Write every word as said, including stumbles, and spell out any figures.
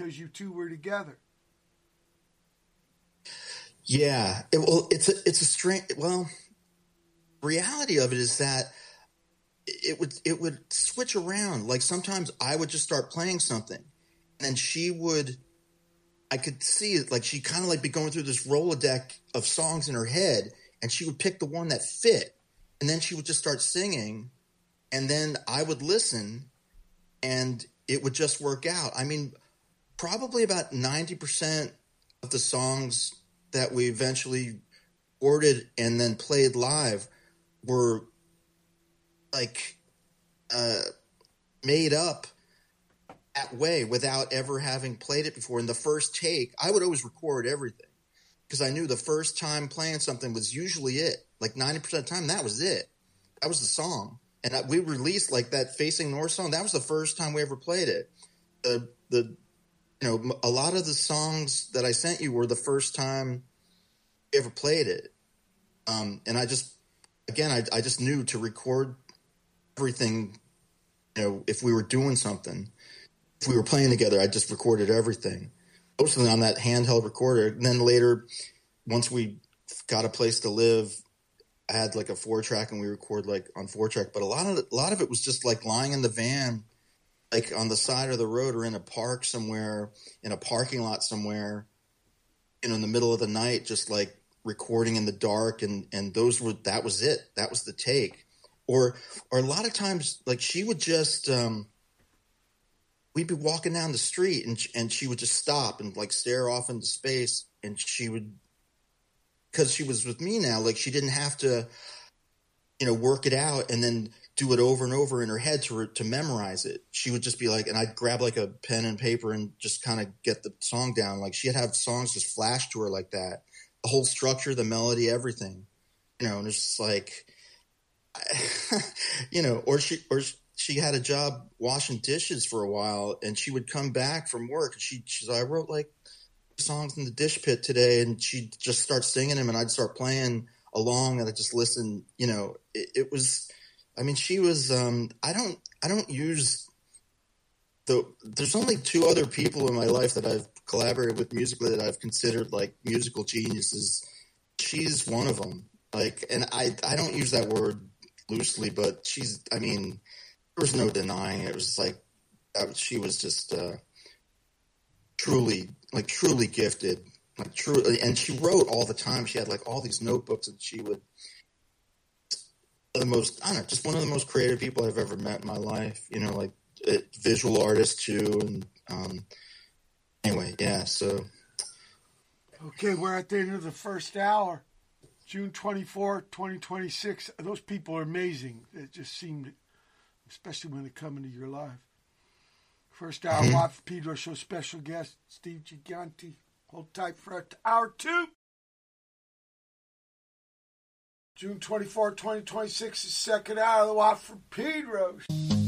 because you two were together. Yeah. It, well, it's a, it's a strange, well, reality of it is that it would, it would switch around. Like sometimes I would just start playing something and then she would, I could see it, like she kind of like be going through this Rolodex of songs in her head, and she would pick the one that fit, and then she would just start singing, and then I would listen, and it would just work out. I mean, probably about ninety percent of the songs that we eventually recorded and then played live were like uh, made up that way without ever having played it before. In the first take, I would always record everything because I knew the first time playing something was usually it. Like ninety percent of the time, that was it. That was the song. And I, we released like that Facing North song. That was the first time we ever played it. The, the, you know, a lot of the songs that I sent you were the first time we ever played it. Um, and I just, again, I, I just knew to record everything, you know, if we were doing something. If we were playing together, I just recorded everything, mostly on that handheld recorder. And then later, once we got a place to live, I had like a four track and we record like on four track. But a lot of a lot of it was just like lying in the van, like on the side of the road or in a park somewhere, in a parking lot somewhere, you know, in the middle of the night, just like recording in the dark. And and those were that was it. That was the take. Or or a lot of times, like she would just. Um, We'd be walking down the street and and she would just stop and like stare off into space, and she would, because she was with me now, like she didn't have to, you know, work it out and then do it over and over in her head to to memorize it. She would just be like, and I'd grab like a pen and paper and just kind of get the song down. Like she'd have songs just flash to her like that, the whole structure, the melody, everything, you know, and it's just like, you know, or she or. She, She had a job washing dishes for a while, and she would come back from work. And she, she's, I wrote like songs in the dish pit today, and she'd just start singing them, and I'd start playing along, and I'd just listen. You know, it, it was, I mean, she was. Um, I don't, I don't use the. There's only two other people in my life that I've collaborated with musically that I've considered like musical geniuses. She's one of them. Like, and I, I don't use that word loosely, but she's. I mean. There was no denying it. It was like uh, she was just uh, truly, like truly gifted, like truly. And she wrote all the time. She had like all these notebooks, and she would. The most, I don't know, just one of the most creative people I've ever met in my life. You know, like a visual artist too. And um, anyway, yeah. So. Okay, we're at the end of the first hour. June twenty-fourth, twenty twenty-six. Those people are amazing. It just seemed. Especially when they come into your life. First hour, mm-hmm. Watt from Pedro Show special guest, Steve Gigante. Hold tight for hour two. June twenty-fourth, twenty twenty-six, the second hour of the Watt from Pedro.